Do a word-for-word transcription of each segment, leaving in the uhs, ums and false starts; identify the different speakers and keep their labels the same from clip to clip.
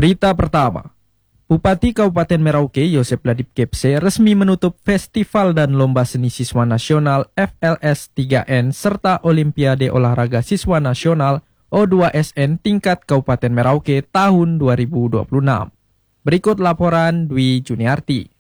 Speaker 1: Berita pertama, Bupati Kabupaten Merauke Yosef Ladip Kepse resmi menutup Festival dan Lomba Seni Siswa Nasional F L S tiga N serta Olimpiade Olahraga Siswa Nasional O dua S N tingkat Kabupaten Merauke tahun dua ribu dua puluh enam. Berikut laporan Dwi Juniarti.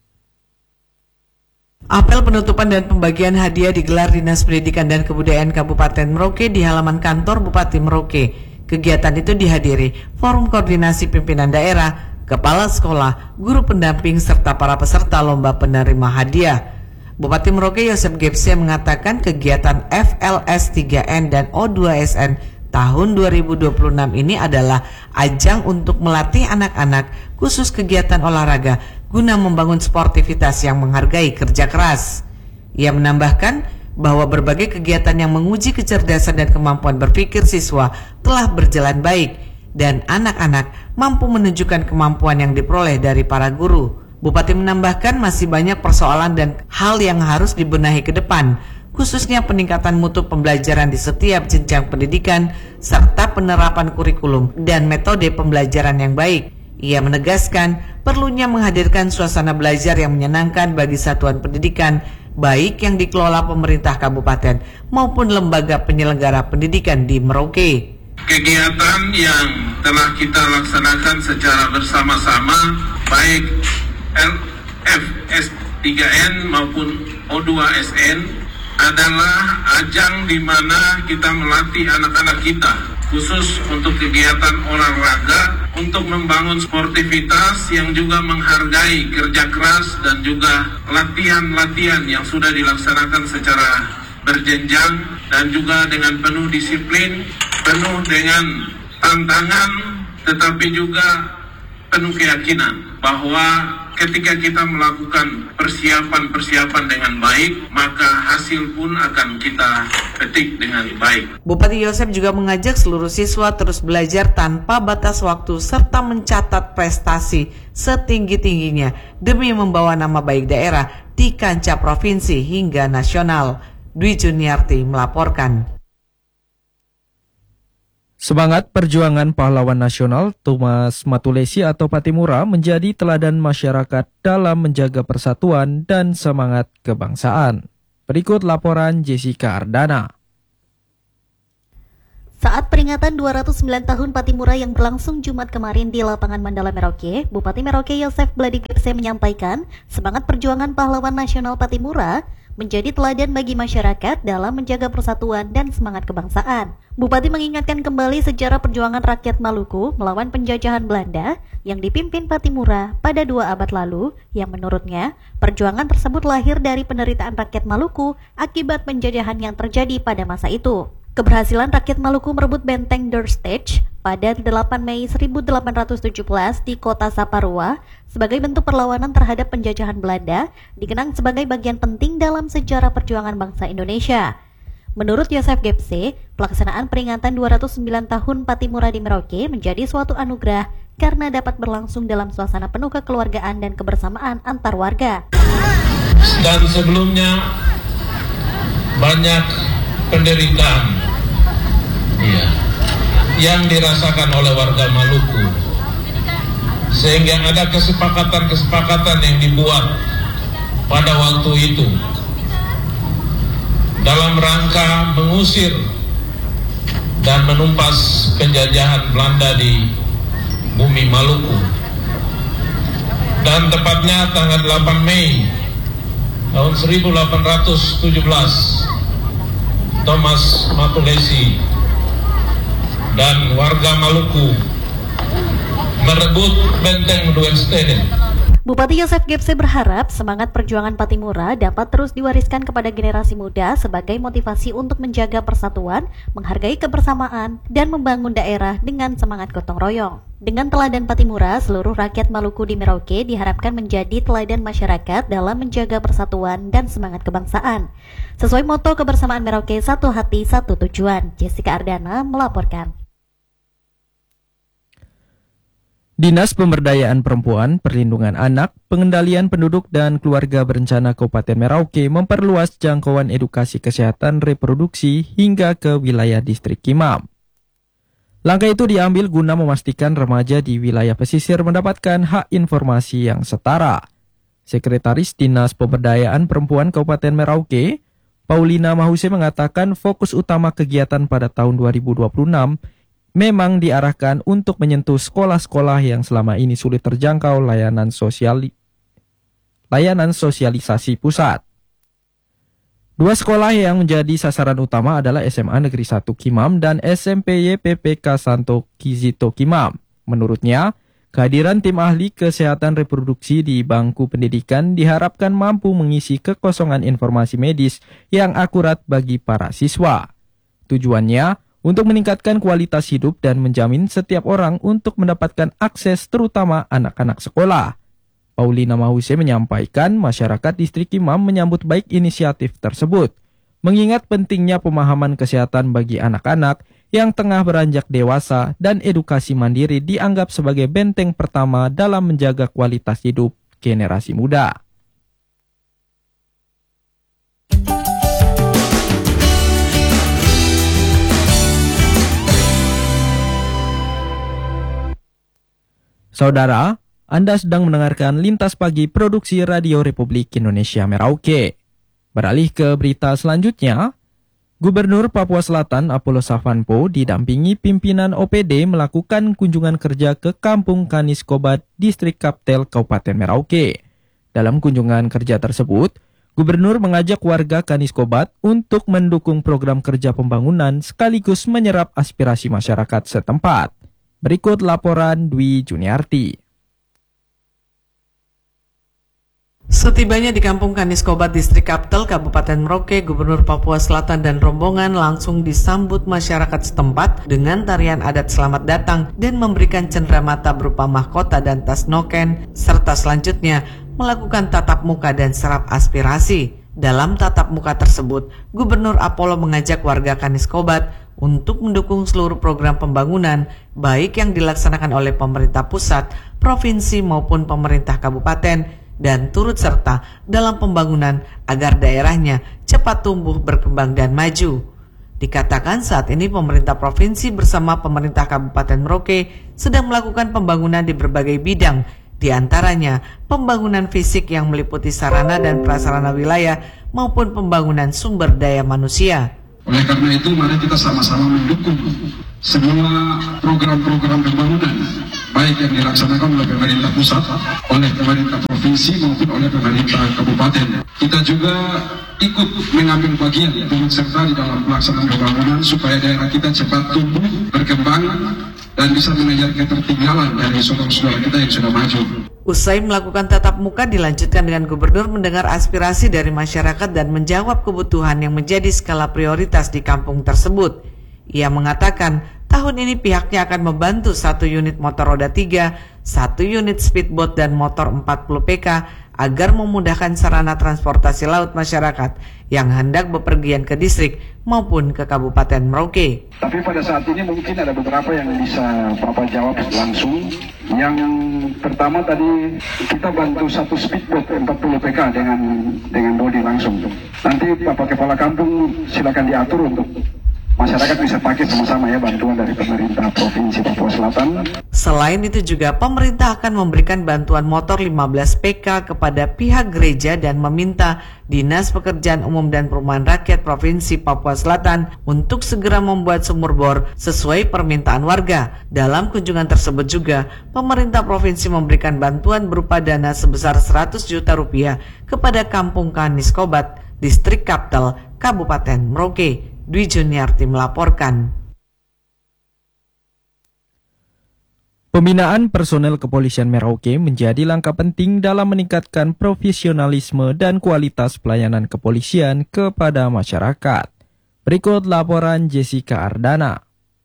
Speaker 2: Apel penutupan dan pembagian hadiah digelar Dinas Pendidikan dan Kebudayaan Kabupaten Merauke di halaman kantor Bupati Merauke. Kegiatan itu dihadiri Forum Koordinasi Pimpinan Daerah, kepala sekolah, guru pendamping, serta para peserta lomba penerima hadiah. Bupati Merauke Yosef Kepse mengatakan kegiatan F L S tiga N dan O dua S N tahun dua ribu dua puluh enam ini adalah ajang untuk melatih anak-anak khusus kegiatan olahraga guna membangun sportivitas yang menghargai kerja keras. Ia menambahkan bahwa berbagai kegiatan yang menguji kecerdasan dan kemampuan berpikir siswa telah berjalan baik dan anak-anak mampu menunjukkan kemampuan yang diperoleh dari para guru. Bupati menambahkan masih banyak persoalan dan hal yang harus dibenahi ke depan, khususnya peningkatan mutu pembelajaran di setiap jenjang pendidikan serta penerapan kurikulum dan metode pembelajaran yang baik. Ia menegaskan perlunya menghadirkan suasana belajar yang menyenangkan bagi satuan pendidikan, baik yang dikelola pemerintah kabupaten maupun lembaga penyelenggara pendidikan di Merauke.
Speaker 3: Kegiatan yang telah kita laksanakan secara bersama-sama, baik F S tiga N maupun O dua S N, adalah ajang di mana kita melatih anak-anak kita khusus untuk kegiatan olahraga, untuk membangun sportivitas yang juga menghargai kerja keras dan juga latihan-latihan yang sudah dilaksanakan secara berjenjang dan juga dengan penuh disiplin, penuh dengan tantangan, tetapi juga penuh keyakinan bahwa ketika kita melakukan persiapan-persiapan dengan baik, maka hasil pun akan kita petik dengan baik.
Speaker 2: Bupati Yosef juga mengajak seluruh siswa terus belajar tanpa batas waktu serta mencatat prestasi setinggi-tingginya demi membawa nama baik daerah di kancah provinsi hingga nasional. Dwi Juniarti melaporkan.
Speaker 1: Semangat perjuangan pahlawan nasional Thomas Matulesi atau Patimura menjadi teladan masyarakat dalam menjaga persatuan dan semangat kebangsaan. Berikut laporan Jessica Ardana.
Speaker 4: Saat peringatan dua ratus sembilan tahun Patimura yang berlangsung Jumat kemarin di lapangan Mandala Merauke, Bupati Merauke Yosef Ladip Kepse menyampaikan semangat perjuangan pahlawan nasional Patimura menjadi teladan bagi masyarakat dalam menjaga persatuan dan semangat kebangsaan. Bupati mengingatkan kembali sejarah perjuangan rakyat Maluku melawan penjajahan Belanda yang dipimpin Patimura pada dua abad lalu, yang menurutnya perjuangan tersebut lahir dari penderitaan rakyat Maluku akibat penjajahan yang terjadi pada masa itu. Keberhasilan rakyat Maluku merebut benteng Der Stage pada delapan Mei seribu delapan ratus tujuh belas di kota Saparua sebagai bentuk perlawanan terhadap penjajahan Belanda dikenang sebagai bagian penting dalam sejarah perjuangan bangsa Indonesia. Menurut Yosef Kepse, pelaksanaan peringatan dua ratus sembilan tahun Patimura di Merauke menjadi suatu anugerah karena dapat berlangsung dalam suasana penuh kekeluargaan dan kebersamaan antar warga.
Speaker 3: Dan sebelumnya banyak penderitaan ya, yang dirasakan oleh warga Maluku, sehingga ada kesepakatan-kesepakatan yang dibuat pada waktu itu dalam rangka mengusir dan menumpas penjajahan Belanda di bumi Maluku. Dan tepatnya tanggal delapan Mei tahun seribu delapan ratus tujuh belas, Thomas Matulesi dan warga Maluku merebut benteng Der Stage.
Speaker 4: Bupati Yosef Kepse berharap semangat perjuangan Patimura dapat terus diwariskan kepada generasi muda sebagai motivasi untuk menjaga persatuan, menghargai kebersamaan, dan membangun daerah dengan semangat gotong royong. Dengan teladan Patimura, seluruh rakyat Maluku di Merauke diharapkan menjadi teladan masyarakat dalam menjaga persatuan dan semangat kebangsaan. Sesuai moto kebersamaan Merauke, satu hati, satu tujuan. Jessica Ardana melaporkan.
Speaker 1: Dinas Pemberdayaan Perempuan, Perlindungan Anak, Pengendalian Penduduk dan Keluarga Berencana Kabupaten Merauke memperluas jangkauan edukasi kesehatan reproduksi hingga ke wilayah distrik Kimam. Langkah itu diambil guna memastikan remaja di wilayah pesisir mendapatkan hak informasi yang setara. Sekretaris Dinas Pemberdayaan Perempuan Kabupaten Merauke, Paulina Mahuse mengatakan fokus utama kegiatan pada tahun dua ribu dua puluh enam memang diarahkan untuk menyentuh sekolah-sekolah yang selama ini sulit terjangkau layanan sosiali, layanan sosialisasi pusat. Dua sekolah yang menjadi sasaran utama adalah S M A Negeri satu Kimam dan S M P Y P P K Santo Kizito Kimam. Menurutnya, kehadiran tim ahli kesehatan reproduksi di bangku pendidikan diharapkan mampu mengisi kekosongan informasi medis yang akurat bagi para siswa. Tujuannya untuk meningkatkan kualitas hidup dan menjamin setiap orang untuk mendapatkan akses terutama anak-anak sekolah. Paulina Mahuse menyampaikan masyarakat distrik Kimam menyambut baik inisiatif tersebut, mengingat pentingnya pemahaman kesehatan bagi anak-anak yang tengah beranjak dewasa dan edukasi mandiri dianggap sebagai benteng pertama dalam menjaga kualitas hidup generasi muda. Saudara, Anda sedang mendengarkan Lintas Pagi Produksi Radio Republik Indonesia Merauke. Beralih ke berita selanjutnya, Gubernur Papua Selatan Apollo Savanpo didampingi pimpinan O P D melakukan kunjungan kerja ke Kampung Kaniskobat, Distrik Kaptel, Kabupaten Merauke. Dalam kunjungan kerja tersebut, Gubernur mengajak warga Kaniskobat untuk mendukung program kerja pembangunan sekaligus menyerap aspirasi masyarakat setempat. Berikut laporan Dwi Juniarti.
Speaker 2: Setibanya di Kampung Kaniskobat, Distrik Kaptel, Kabupaten Merauke, Gubernur Papua Selatan dan rombongan langsung disambut masyarakat setempat dengan tarian adat selamat datang dan memberikan cenderamata berupa mahkota dan tas noken, serta selanjutnya melakukan tatap muka dan serap aspirasi. Dalam tatap muka tersebut, Gubernur Apollo mengajak warga Kaniskobat untuk mendukung seluruh program pembangunan, baik yang dilaksanakan oleh pemerintah pusat, provinsi maupun pemerintah kabupaten, dan turut serta dalam pembangunan agar daerahnya cepat tumbuh, berkembang, dan maju. Dikatakan saat ini pemerintah provinsi bersama pemerintah Kabupaten Merauke sedang melakukan pembangunan di berbagai bidang, di antaranya pembangunan fisik yang meliputi sarana dan prasarana wilayah maupun pembangunan sumber daya manusia.
Speaker 5: Oleh karena itu, mari kita sama-sama mendukung semua program-program pembangunan, baik yang dilaksanakan oleh pemerintah pusat, oleh pemerintah provinsi maupun oleh pemerintah kabupaten. Kita juga ikut mengambil bagian, turut serta di dalam pelaksanaan pembangunan supaya daerah kita cepat tumbuh, berkembang, dan bisa mengejar ketertinggalan dari saudara-saudara kita yang sudah maju.
Speaker 2: Usai melakukan tatap muka, dilanjutkan dengan Gubernur mendengar aspirasi dari masyarakat dan menjawab kebutuhan yang menjadi skala prioritas di kampung tersebut. Ia mengatakan tahun ini pihaknya akan membantu satu unit motor roda tiga, satu unit speedboat dan motor empat puluh P K agar memudahkan sarana transportasi laut masyarakat yang hendak bepergian ke distrik maupun ke Kabupaten Merauke.
Speaker 5: Tapi pada saat ini mungkin ada beberapa yang bisa Bapak jawab langsung. Yang pertama tadi kita bantu satu speedboat empat puluh P K dengan dengan bodi langsung. Nanti Bapak Kepala Kampung silakan diatur untuk masyarakat bisa pakai sama-sama ya, bantuan dari pemerintah Provinsi Papua Selatan.
Speaker 2: Selain itu juga pemerintah akan memberikan bantuan motor lima belas P K kepada pihak gereja dan meminta Dinas Pekerjaan Umum dan Perumahan Rakyat Provinsi Papua Selatan untuk segera membuat sumur bor sesuai permintaan warga. Dalam kunjungan tersebut juga pemerintah provinsi memberikan bantuan berupa dana sebesar seratus juta rupiah kepada Kampung Kaniskobat, Distrik Kaptel, Kabupaten Merauke. Dwi Juniarti melaporkan.
Speaker 1: Pembinaan personel kepolisian Merauke menjadi langkah penting dalam meningkatkan profesionalisme dan kualitas pelayanan kepolisian kepada masyarakat. Berikut laporan Jessica Ardana.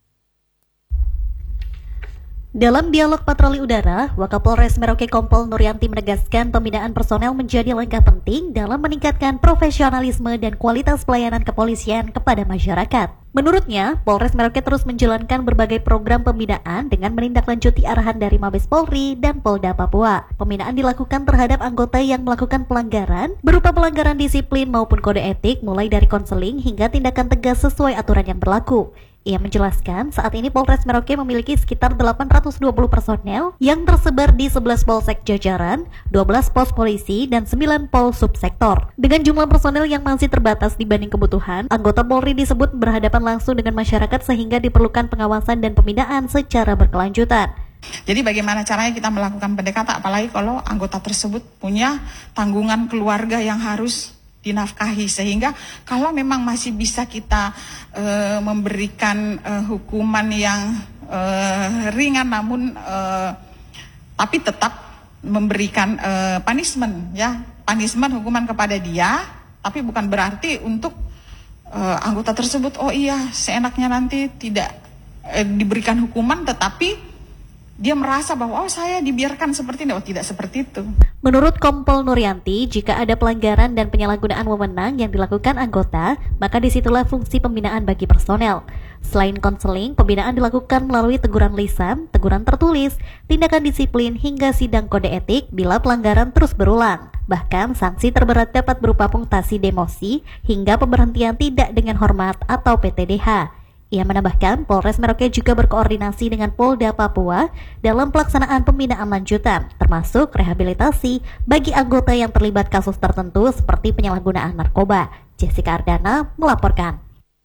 Speaker 4: Dalam dialog patroli udara, Wakapolres Merauke Kompol Nuryanti menegaskan pembinaan personel menjadi langkah penting dalam meningkatkan profesionalisme dan kualitas pelayanan kepolisian kepada masyarakat. Menurutnya, Polres Merauke terus menjalankan berbagai program pembinaan dengan menindaklanjuti arahan dari Mabes Polri dan Polda Papua. Pembinaan dilakukan terhadap anggota yang melakukan pelanggaran, berupa pelanggaran disiplin maupun kode etik, mulai dari konseling hingga tindakan tegas sesuai aturan yang berlaku. Ia menjelaskan saat ini Polres Merauke memiliki sekitar delapan ratus dua puluh personel yang tersebar di sebelas polsek jajaran, dua belas pos polisi, dan sembilan pol subsektor. Dengan jumlah personel yang masih terbatas dibanding kebutuhan, anggota Polri disebut berhadapan langsung dengan masyarakat sehingga diperlukan pengawasan dan pembinaan secara berkelanjutan.
Speaker 6: Jadi bagaimana caranya kita melakukan pendekatan, apalagi kalau anggota tersebut punya tanggungan keluarga yang harus dinafkahi, sehingga kalau memang masih bisa kita uh, memberikan uh, hukuman yang uh, ringan, namun uh, tapi tetap memberikan uh, punishment, ya, punishment hukuman kepada dia, tapi bukan berarti untuk uh, anggota tersebut oh iya seenaknya nanti tidak uh, diberikan hukuman, tetapi dia merasa bahwa oh saya dibiarkan seperti ini. Oh tidak seperti itu.
Speaker 4: Menurut Kompol Nuryanti, jika ada pelanggaran dan penyalahgunaan wewenang yang dilakukan anggota, maka disitulah fungsi pembinaan bagi personel. Selain konseling, pembinaan dilakukan melalui teguran lisan, teguran tertulis, tindakan disiplin, hingga sidang kode etik bila pelanggaran terus berulang. Bahkan sanksi terberat dapat berupa punktasi demosi hingga pemberhentian tidak dengan hormat atau P T D H. Ia menambahkan, Polres Merauke juga berkoordinasi dengan Polda Papua dalam pelaksanaan pembinaan lanjutan, termasuk rehabilitasi bagi anggota yang terlibat kasus tertentu seperti penyalahgunaan narkoba. Jessica Ardana melaporkan.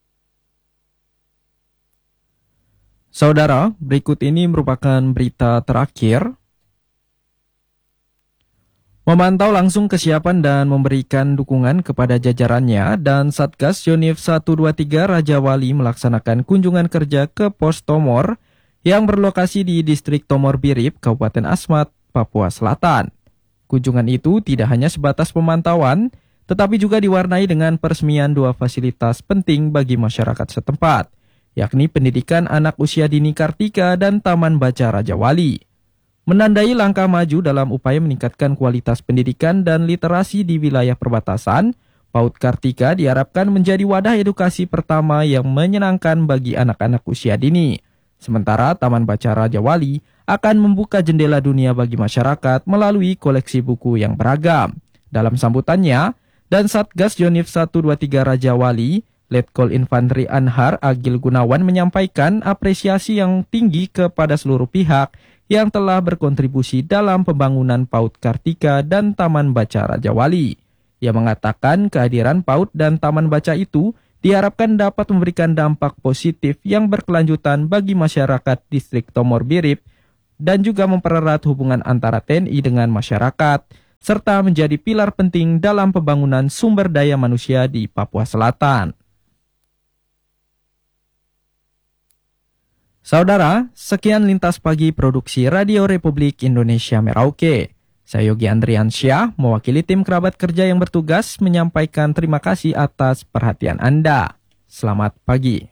Speaker 1: Saudara, berikut ini merupakan berita terakhir. Memantau langsung kesiapan dan memberikan dukungan kepada jajarannya, dan Satgas Yonif seratus dua puluh tiga Raja Wali melaksanakan kunjungan kerja ke Pos Tomor yang berlokasi di Distrik Tomor Birip, Kabupaten Asmat, Papua Selatan. Kunjungan itu tidak hanya sebatas pemantauan, tetapi juga diwarnai dengan peresmian dua fasilitas penting bagi masyarakat setempat, yakni pendidikan anak usia dini Kartika dan Taman Baca Raja Wali. Menandai langkah maju dalam upaya meningkatkan kualitas pendidikan dan literasi di wilayah perbatasan, PAUD Kartika diharapkan menjadi wadah edukasi pertama yang menyenangkan bagi anak-anak usia dini. Sementara Taman Baca Raja Wali akan membuka jendela dunia bagi masyarakat melalui koleksi buku yang beragam. Dalam sambutannya, dan Satgas Yonif seratus dua puluh tiga Raja Wali, Letkol Infanteri Anhar Agil Gunawan menyampaikan apresiasi yang tinggi kepada seluruh pihak yang telah berkontribusi dalam pembangunan PAUD Kartika dan Taman Baca Raja Wali. Ia mengatakan kehadiran PAUD dan Taman Baca itu diharapkan dapat memberikan dampak positif yang berkelanjutan bagi masyarakat Distrik Tomor Birip dan juga mempererat hubungan antara T N I dengan masyarakat, serta menjadi pilar penting dalam pembangunan sumber daya manusia di Papua Selatan. Saudara, sekian Lintas Pagi Produksi Radio Republik Indonesia Merauke. Saya Yogi Andriansyah, mewakili tim kerabat kerja yang bertugas menyampaikan terima kasih atas perhatian Anda. Selamat pagi.